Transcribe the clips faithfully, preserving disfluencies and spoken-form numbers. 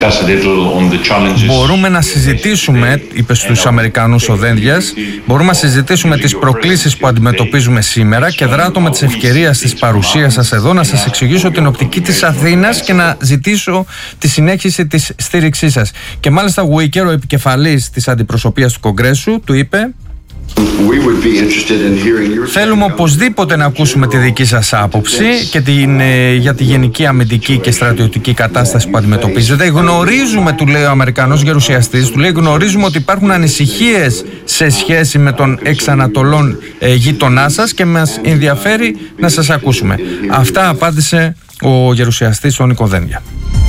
Μπορούμε να συζητήσουμε, είπε στους Αμερικανούς ο Δένδιας, μπορούμε να συζητήσουμε τις προκλήσεις που αντιμετωπίζουμε σήμερα και δράτω με τις ευκαιρίες της παρουσίας σας εδώ να σας εξηγήσω την οπτική της Αθήνας και να ζητήσω τη συνέχιση της στήριξής σας. Και μάλιστα Γουίκερ, ο επικεφαλής της αντιπροσωπείας του Κογκρέσου, του είπε: θέλουμε οπωσδήποτε να ακούσουμε τη δική σας άποψη και την, ε, για τη γενική αμυντική και στρατιωτική κατάσταση που αντιμετωπίζετε. Γνωρίζουμε, του λέει ο Αμερικανός γερουσιαστής, του λέει γνωρίζουμε ότι υπάρχουν ανησυχίες σε σχέση με τον εξ Ανατολών ε, γείτονά σας και μας ενδιαφέρει να σας ακούσουμε. Αυτά απάντησε ο γερουσιαστής ο Νίκο Δένδια.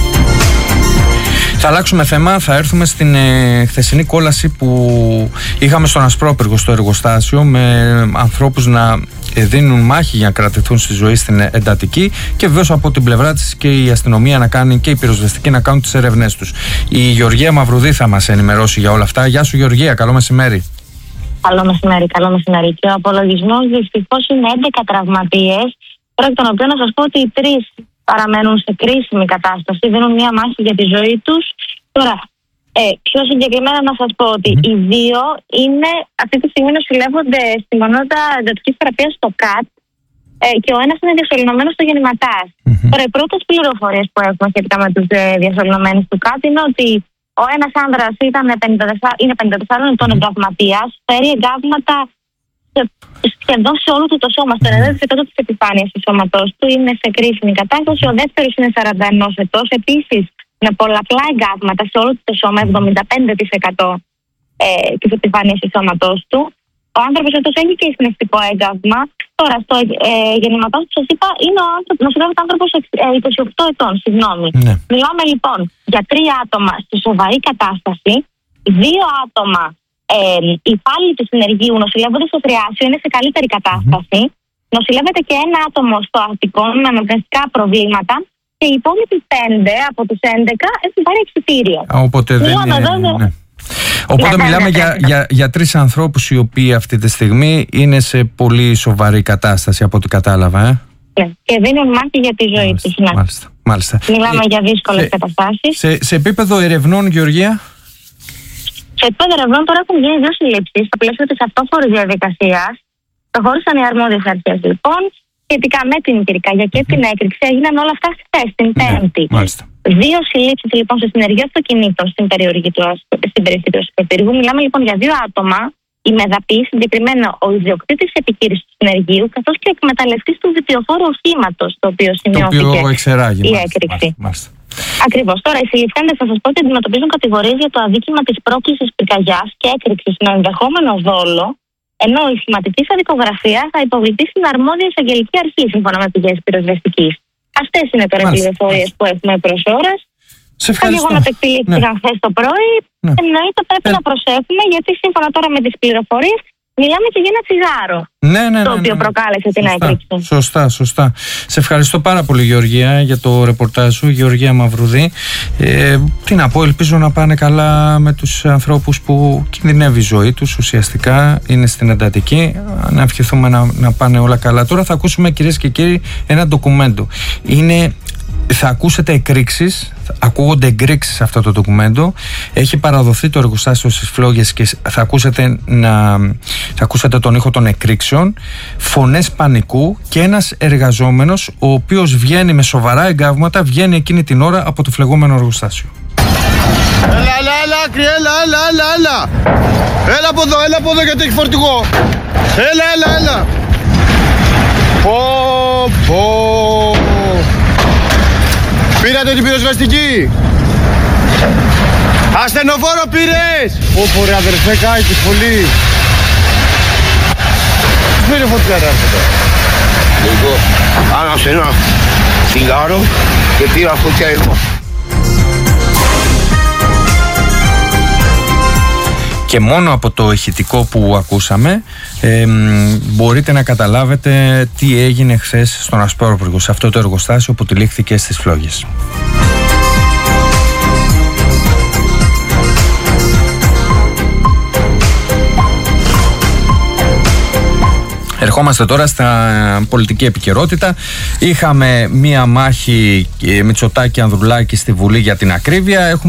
Θα αλλάξουμε θέμα, θα έρθουμε στην ε, χθεσινή κόλαση που είχαμε στον Ασπρόπυργο στο εργοστάσιο με ανθρώπους να ε, δίνουν μάχη για να κρατηθούν στη ζωή στην εντατική και βεβαίως από την πλευρά της και η αστυνομία να κάνει και η πυροσβεστική να κάνουν τις ερευνές τους. Η Γεωργία Μαυρουδή θα μας ενημερώσει για όλα αυτά. Γεια σου Γεωργία, καλό μεσημέρι. Καλό μεσημέρι, καλό μεσημέρι. Και ο απολογισμός δυστυχώς είναι έντεκα τραυματίες, πρώτα των οποίων να σας πω ότι οι τρεις παραμένουν σε κρίσιμη κατάσταση, δίνουν μια μάχη για τη ζωή τους. Τώρα, ε, πιο συγκεκριμένα να σας πω ότι mm. οι δύο είναι αυτή τη στιγμή νοσηλεύονται στη μονάδα εντατικής θεραπείας στο ΚΑΤ ε, και ο ένας είναι διασωληνωμένος στο γεννηματάς. Mm-hmm. Τώρα, οι πρώτες πληροφορίες που έχουμε σχετικά με τους ε, διασωληνωμένους του ΚΑΤ είναι ότι ο ένας άνδρας ήταν πενήντα τέσσερα, είναι πενήντα τέσσερα ετών mm-hmm. εγκαυματίας, φέρει εγκαύματα σχεδόν σε όλο του το σώμα. Στο ενενήντα τοις εκατό της επιφάνειας του σώματός του είναι σε κρίσιμη κατάσταση. Ο δεύτερος είναι σαράντα ένα ετών, επίσης με πολλαπλά εγκαύματα σε όλο του το σώμα, εβδομήντα πέντε τοις εκατό ε, της επιφάνειας του σώματός του. Ο άνθρωπος αυτός έχει και εισπνευστικό έγκαυμα. Τώρα, στο ε, γεννηματός που σας είπα, είναι ο άνθρωπος, νοσηλεύεται άνθρωπος ε, είκοσι οκτώ ετών, συγγνώμη. Ναι. Μιλάμε λοιπόν για τρία άτομα στη σοβαρή κατάσταση, δύο άτομα. Ε, οι υπάλληλοι του συνεργείου νοσηλεύονται στο Τριάσιο, είναι σε καλύτερη κατάσταση. Mm-hmm. Νοσηλεύεται και ένα άτομο στο Αττικό με αναπνευστικά προβλήματα. Και οι υπόλοιποι πέντε από τους έντεκα έχουν πάρει εξιτήρια. Οπότε δεν είναι. Ναι. Οπότε ναι, μιλάμε ναι, ναι, για, ναι. για, για τρεις ανθρώπους οι οποίοι αυτή τη στιγμή είναι σε πολύ σοβαρή κατάσταση από ό,τι κατάλαβα. Ε? Ναι. Και δίνουν μάχη για τη ζωή τους. Ναι. Μάλιστα, μάλιστα. Μιλάμε ε, για δύσκολες σε, καταστάσεις. Σε, σε επίπεδο ερευνών, Γεωργία. Σε επίπεδο ερευνών τώρα έχουν γίνει δύο συλλήψεις στο πλαίσιο της αυτόφορης διαδικασίας. Προχώρησαν οι αρμόδιες αρχές λοιπόν. Σχετικά με την πυρκαγιά και την έκρηξη έγιναν όλα αυτά χθες, την Πέμπτη. Ναι, δύο συλλήψεις λοιπόν σε συνεργείο αυτοκινήτων στην περιοχή του, στην περιοχή του Ασπροπύργου. Μιλάμε λοιπόν για δύο άτομα, η μεδαπή, συγκεκριμένα ο ιδιοκτήτης της επιχείρησης του συνεργείου, καθώς και ο εκμεταλλευτής του βιτιοφόρου οχήματος, το οποίο σημειώθηκε η έκρηξη. Ακριβώς. Τώρα, οι συλληφθέντες θα σας πω ότι αντιμετωπίζουν κατηγορίες για το αδίκημα της πρόκλησης πυρκαγιάς και έκρηξης με ενδεχόμενο δόλο, ενώ η σχηματική αδικογραφία θα υποβληθεί στην αρμόδια εισαγγελική αρχή σύμφωνα με πηγές πυροσβεστικής. Αυτές είναι τώρα οι πληροφορίες που έχουμε προς ώρας. Τα γεγονότα εκτελήθηκαν χθες το πρωί. Ναι. Εννοείται πρέπει ναι. να προσέχουμε, γιατί σύμφωνα τώρα με τις πληροφορίες μιλάμε και για ένα τσιγάρο. Ναι, ναι, ναι, το οποίο ναι, ναι. προκάλεσε την σωστά, έκρηξη. Σωστά, σωστά. Σε ευχαριστώ πάρα πολύ, Γεωργία, για το ρεπορτάζ σου. Γεωργία Μαυρουδή. Ε, τι να πω, ελπίζω να πάνε καλά με τους ανθρώπους που κινδυνεύει η ζωή τους. Ουσιαστικά είναι στην εντατική. Να ευχηθούμε να, να πάνε όλα καλά. Τώρα θα ακούσουμε, κυρίες και κύριοι, ένα ντοκουμέντο. Είναι. Θα ακούσετε εκρήξεις, ακούγονται εκρήξεις σε αυτό το ντοκουμέντο. Έχει παραδοθεί το εργοστάσιο στις Φλόγες και θα ακούσετε, να, θα ακούσετε τον ήχο των εκρήξεων, φωνές πανικού και ένας εργαζόμενος ο οποίος βγαίνει με σοβαρά εγκάβματα, βγαίνει εκείνη την ώρα από το φλεγόμενο εργοστάσιο. Έλα, έλα, έλα, άκρη, έλα, έλα, έλα, έλα. Έλα από εδώ, έλα από εδώ γιατί έχει φορτηγό. Έλα, έλα, έλα. Πω, πω. Πήρατε την πυροσβεστική. Ασθενοφόρο πήρες. Ω, ρε αδερφέ, κάηκες πολύ. Πώς πήρε φωτιά ρε αυτό. Εγώ άναψε ένα τσιγάρο και πήρα φωτιά εγώ. Και μόνο από το ηχητικό που ακούσαμε ε, μπορείτε να καταλάβετε τι έγινε χθες στον Ασπρόπυργο, σε αυτό το εργοστάσιο που τυλίχθηκε στις Φλόγες. Ερχόμαστε τώρα στα πολιτική επικαιρότητα. Είχαμε μία μάχη Μητσοτάκη-Ανδρουλάκη στη Βουλή για την ακρίβεια. Έχουμε